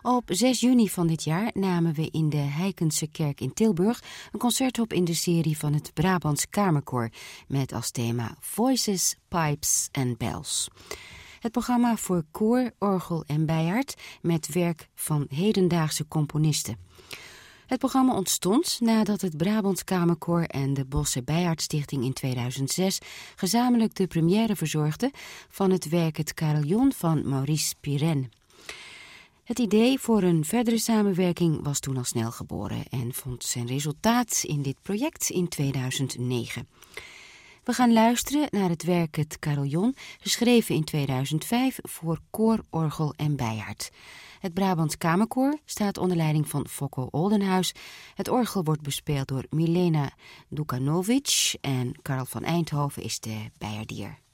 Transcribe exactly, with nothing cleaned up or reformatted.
Op zes juni van dit jaar namen we in de Heikense Kerk in Tilburg een concert op in de serie van het Brabants Kamerkoor met als thema Voices, Pipes and Bells. Het programma voor koor, orgel en bijaard met werk van hedendaagse componisten. Het programma ontstond nadat het Brabants Kamerkoor en de Bosse Bijaardstichting in tweeduizend zes gezamenlijk de première verzorgden van het werk Het Carillon van Maurice Pirenne. Het idee voor een verdere samenwerking was toen al snel geboren en vond zijn resultaat in dit project in tweeduizend negen. We gaan luisteren naar het werk Het Carillon, geschreven in tweeduizend vijf voor koor, orgel en bijaard. Het Brabants Kamerkoor staat onder leiding van Fokko Oldenhuis. Het orgel wordt bespeeld door Milena Dukanovic en Karel van Eindhoven is de bijaardier.